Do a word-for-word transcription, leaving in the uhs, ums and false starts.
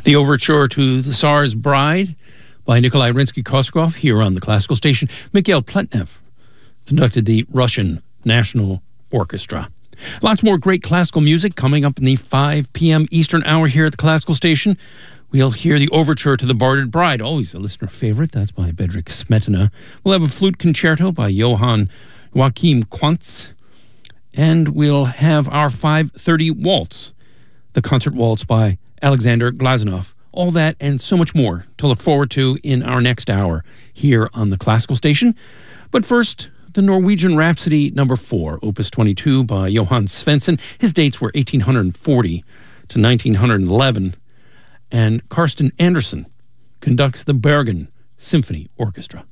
The overture to The Tsar's Bride by Nikolai Rimsky-Korsakov here on the Classical Station. Mikhail Pletnev conducted the Russian National Orchestra. Lots more great classical music coming up in the five p.m. Eastern Hour here at the Classical Station. We'll hear the overture to The Bartered Bride, always a listener favorite. That's by Bedřich Smetana. We'll have a flute concerto by Johann Joachim Quantz. And we'll have our five thirty waltz, the concert waltz by Alexander Glazunov. All that and so much more to look forward to in our next hour here on the Classical Station. But first, the Norwegian Rhapsody number four, Opus twenty-two by Johann Svensson. His dates were eighteen forty to nineteen eleven. And Karsten Andersen conducts the Bergen Symphony Orchestra.